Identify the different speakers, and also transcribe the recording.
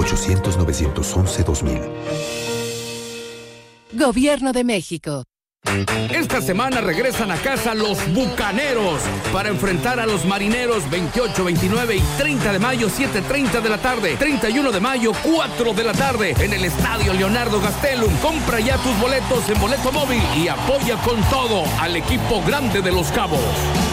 Speaker 1: 1-800-911-2000.
Speaker 2: Gobierno de México.
Speaker 3: Esta semana regresan a casa los Bucaneros para enfrentar a los Marineros 28, 29 y 30 de mayo, 7:30 de la tarde. 31 de mayo, 4 de la tarde en el Estadio Leonardo Gastelum. Compra ya tus boletos en Boleto Móvil y apoya con todo al equipo grande de Los Cabos.